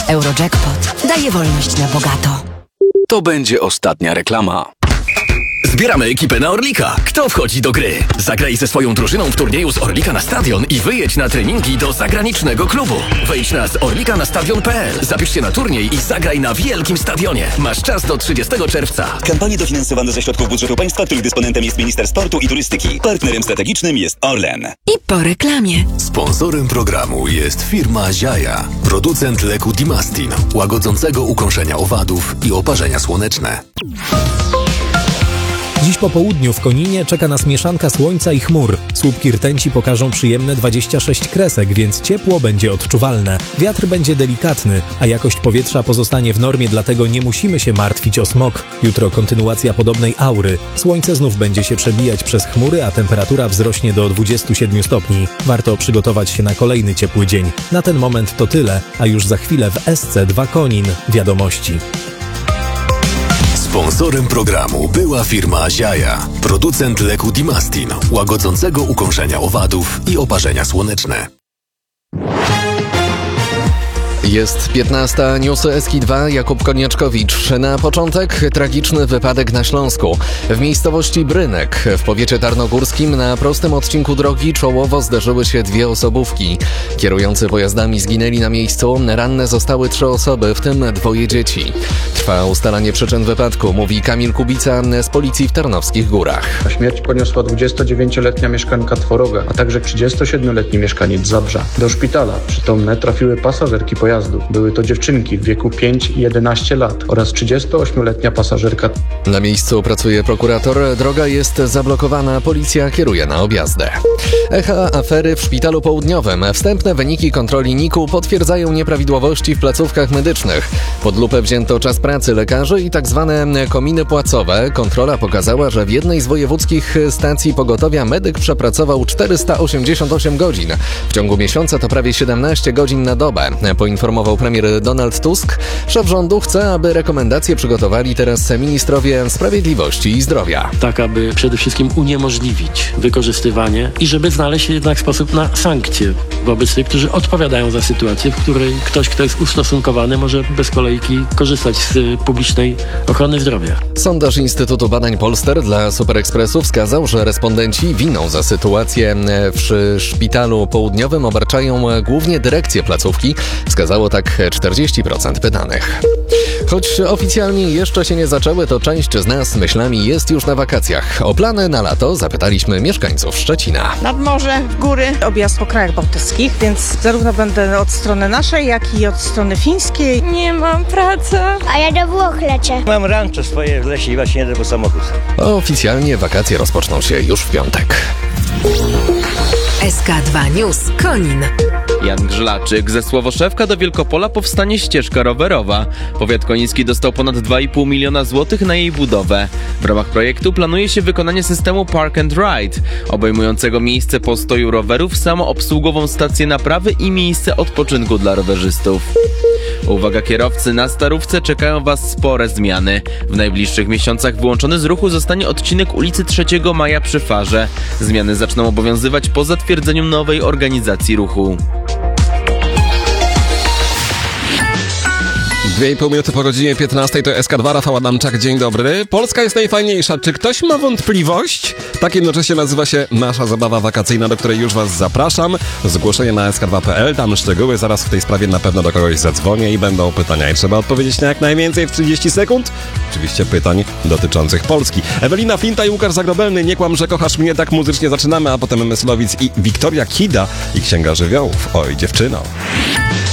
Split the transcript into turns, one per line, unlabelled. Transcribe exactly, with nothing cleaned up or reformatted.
Eurojackpot daje wolność na bogato.
To będzie ostatnia reklama.
Zbieramy ekipę na Orlika. Kto wchodzi do gry? Zagraj ze swoją drużyną w turnieju z Orlika na Stadion i wyjedź na treningi do zagranicznego klubu. Wejdź na z orlika na stadion kropka p l. Zapisz się na turniej i zagraj na wielkim stadionie. Masz czas do trzydziestego czerwca.
Kampanie dofinansowane ze środków budżetu państwa, których dysponentem jest Minister Sportu i Turystyki. Partnerem strategicznym jest Orlen.
I po reklamie.
Sponsorem programu jest firma Ziaja, producent leku Dimastin, łagodzącego ukąszenia owadów i oparzenia słoneczne.
Dziś po południu w Koninie czeka nas mieszanka słońca i chmur. Słupki rtęci pokażą przyjemne dwadzieścia sześć kresek, więc ciepło będzie odczuwalne. Wiatr będzie delikatny, a jakość powietrza pozostanie w normie, dlatego nie musimy się martwić o smog. Jutro kontynuacja podobnej aury. Słońce znów będzie się przebijać przez chmury, a temperatura wzrośnie do dwudziestu siedmiu stopni. Warto przygotować się na kolejny ciepły dzień. Na ten moment to tyle, a już za chwilę w S C dwa Konin wiadomości.
Sponsorem programu była firma Ziaja, producent leku Dimastin, łagodzącego ukąszenia owadów i oparzenia słoneczne.
Jest piętnasta, newsy S K dwa, Jakub Konieczkowicz. Na początek tragiczny wypadek na Śląsku. W miejscowości Brynek w powiecie tarnogórskim na prostym odcinku drogi czołowo zderzyły się dwie osobówki. Kierujący pojazdami zginęli na miejscu, ranne zostały trzy osoby, w tym dwoje dzieci. Trwa ustalanie przyczyn wypadku, mówi Kamil Kubica z policji w Tarnowskich Górach.
Śmierć poniosła dwudziestodziewięcioletnia mieszkanka Tworoga, a także trzydziestosiedmioletni mieszkaniec Zabrza. Do szpitala przytomne trafiły pasażerki pojazdu. Były to dziewczynki w wieku pięć i jedenaście lat oraz trzydziestoośmioletnia pasażerka.
Na miejscu pracuje prokurator. Droga jest zablokowana, policja kieruje na objazdę. Echa afery w Szpitalu Południowym. Wstępne wyniki kontroli N I K U potwierdzają nieprawidłowości w placówkach medycznych. Pod lupę wzięto czas pracy lekarzy i tak zwane kominy płacowe. Kontrola pokazała, że w jednej z wojewódzkich stacji pogotowia medyk przepracował czterysta osiemdziesiąt osiem godzin. W ciągu miesiąca to prawie siedemnaście godzin na dobę. Poinformował premier Donald Tusk. Szef rządu chce, aby rekomendacje przygotowali teraz ministrowie sprawiedliwości i zdrowia.
Tak, aby przede wszystkim uniemożliwić wykorzystywanie i żeby znaleźć jednak sposób na sankcje wobec tych, którzy odpowiadają za sytuację, w której ktoś, kto jest ustosunkowany, może bez kolejki korzystać z publicznej ochrony zdrowia.
Sondaż Instytutu Badań Polster dla Superekspresu wskazał, że respondenci winą za sytuację w Szpitalu Południowym obarczają głównie dyrekcję placówki. Wskazało tak czterdzieści procent pytanych. Choć oficjalnie jeszcze się nie zaczęły, to część z nas myślami jest już na wakacjach. O plany na lato zapytaliśmy mieszkańców Szczecina.
Nad morze, w góry, objazd po krajach bałtyckich, więc zarówno będę od strony naszej, jak i od strony fińskiej.
Nie mam pracy.
A ja do Włoch lecę.
Mam rancho swoje w lesie i właśnie jedę po samochód.
Oficjalnie wakacje rozpoczną się już w piątek.
S K dwa News Konin.
Jan Grzlaczyk. Ze Sławoszewka do Wielkopola powstanie ścieżka rowerowa. Powiat koniński dostał ponad dwa i pół miliona złotych na jej budowę. W ramach projektu planuje się wykonanie systemu Park and Ride, obejmującego miejsce postoju rowerów, samoobsługową stację naprawy i miejsce odpoczynku dla rowerzystów. Uwaga kierowcy, na Starówce czekają Was spore zmiany. W najbliższych miesiącach wyłączony z ruchu zostanie odcinek ulicy trzeciego maja przy Farze. Zmiany zaczną obowiązywać po zatwierdzeniu nowej organizacji ruchu.
Dwie i pół minuty po godzinie piętnastej to S K dwa, Rafał Adamczak, dzień dobry. Polska jest najfajniejsza. Czy ktoś ma wątpliwość? Tak jednocześnie nazywa się nasza zabawa wakacyjna, do której już Was zapraszam. Zgłoszenie na S K dwa kropka p l, tam szczegóły. Zaraz w tej sprawie na pewno do kogoś zadzwonię i będą pytania. I trzeba odpowiedzieć na jak najwięcej w trzydzieści sekund. Oczywiście pytań dotyczących Polski. Ewelina Flinta i Łukasz Zagrobelny, Nie kłam, że kochasz mnie. Tak muzycznie zaczynamy, a potem Myslowic i Wiktoria Kida i Księga Żywiołów. Oj, dziewczyno.